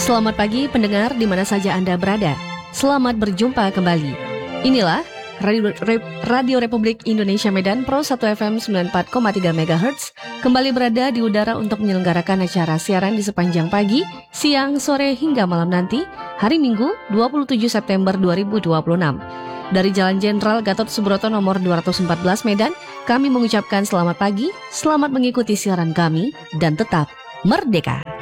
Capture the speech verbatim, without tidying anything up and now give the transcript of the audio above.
Selamat pagi pendengar di mana saja Anda berada. Selamat berjumpa kembali. Inilah Radio, Radio Republik Indonesia Medan Pro satu F M sembilan puluh empat koma tiga megahertz kembali berada di udara untuk menyelenggarakan acara siaran di sepanjang pagi, siang, sore hingga malam nanti, hari Minggu dua puluh tujuh September dua ribu dua puluh enam. Dari Jalan Jenderal Gatot Subroto nomor dua ratus empat belas Medan, kami mengucapkan selamat pagi, selamat mengikuti siaran kami, dan tetap merdeka.